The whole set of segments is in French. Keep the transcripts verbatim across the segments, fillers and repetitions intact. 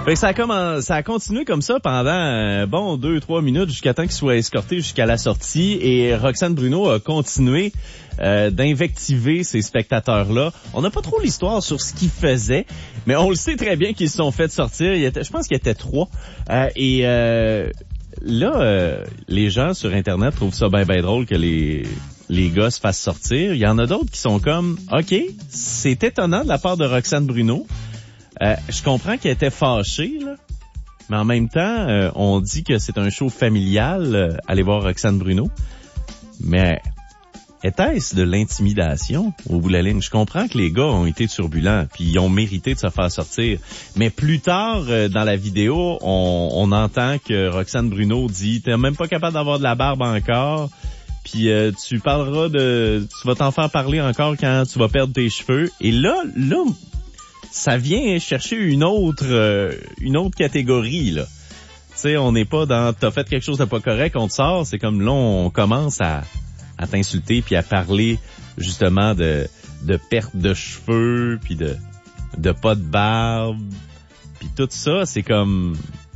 Fait que ça a, comme, ça a continué comme ça pendant un bon deux, trois minutes jusqu'à temps qu'il soit escorté jusqu'à la sortie et Roxane Bruno a continué euh, d'invectiver ces spectateurs-là. On n'a pas trop l'histoire sur ce qu'ils faisaient, mais on le sait très bien qu'ils se sont fait sortir. Il était, je pense qu'il y était trois. Euh, et euh, là, euh, les gens sur Internet trouvent ça bien ben drôle que les... les gars se fassent sortir. Il y en a d'autres qui sont comme, OK, c'est étonnant de la part de Roxane Bruno. Euh, je comprends qu'elle était fâchée, là, mais en même temps, euh, on dit que c'est un show familial, euh, aller voir Roxane Bruno. Mais était-ce de l'intimidation au bout de la ligne? Je comprends que les gars ont été turbulents, puis ils ont mérité de se faire sortir. Mais plus tard, euh, dans la vidéo, on, on entend que Roxane Bruno dit « T'es même pas capable d'avoir de la barbe encore ». Puis euh, tu parleras de... Tu vas t'en faire parler encore quand tu vas perdre tes cheveux. Et là, là, ça vient chercher une autre euh, une autre catégorie, là. Tu sais, on n'est pas dans... T'as fait quelque chose de pas correct, on te sort. C'est comme là, on commence à, à t'insulter puis à parler justement de, de perte de cheveux puis de, de pas de barbe. Puis tout ça, c'est comme...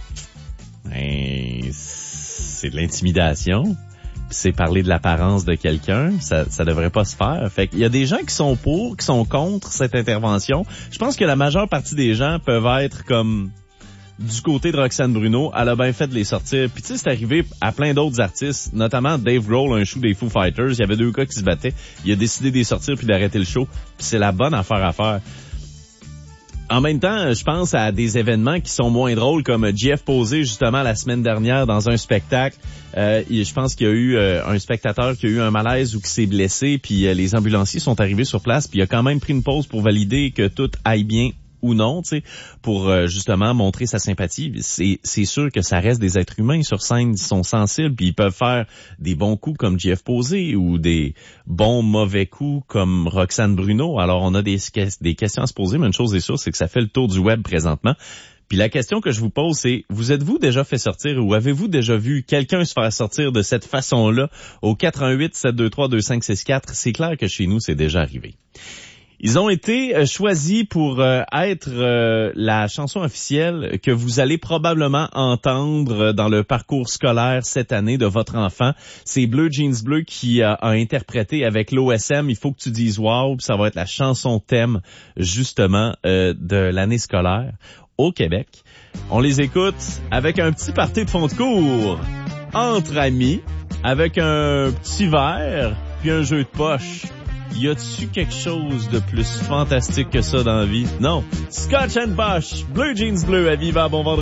Ben, c'est de l'intimidation. C'est parler de l'apparence de quelqu'un, ça ça devrait pas se faire. Fait qu'il y a des gens qui sont pour, qui sont contre cette intervention. Je pense que la majeure partie des gens peuvent être comme du côté de Roxane Bruno. Elle a bien fait de les sortir. Puis tu sais, c'est arrivé à plein d'autres artistes, notamment Dave Grohl, un show des Foo Fighters. Il y avait deux gars qui se battaient. Il a décidé de les sortir puis d'arrêter le show. Puis c'est la bonne affaire à faire. En même temps, je pense à des événements qui sont moins drôles, comme Jeff Posé, justement, la semaine dernière, dans un spectacle. Euh, je pense qu'il y a eu euh, un spectateur qui a eu un malaise ou qui s'est blessé, puis euh, les ambulanciers sont arrivés sur place, puis il a quand même pris une pause pour valider que tout aille bien ou non, tu sais, pour euh, justement montrer sa sympathie. C'est, c'est sûr que ça reste des êtres humains sur scène, ils sont sensibles, puis ils peuvent faire des bons coups comme Jeff Posé ou des bons mauvais coups comme Roxane Bruno. Alors on a des, des questions à se poser, mais une chose est sûre, c'est que ça fait le tour du web présentement. Puis la question que je vous pose, c'est, vous êtes-vous déjà fait sortir ou avez-vous déjà vu quelqu'un se faire sortir de cette façon-là au quatre un huit sept deux trois deux cinq six quatre? C'est clair que chez nous, c'est déjà arrivé. Ils ont été euh, choisis pour euh, être euh, la chanson officielle que vous allez probablement entendre dans le parcours scolaire cette année de votre enfant. C'est Bleu Jeans Bleu qui a, a interprété avec l'O S M. Il faut que tu dises wow, puis ça va être la chanson thème justement euh, de l'année scolaire au Québec. On les écoute avec un petit party de fond de cours entre amis, avec un petit verre puis un jeu de poche. Y a-tu quelque chose de plus fantastique que ça dans la vie? Non. Scotch and Bosch, Bleu Jeans Bleu, à Viva, bon vendredi.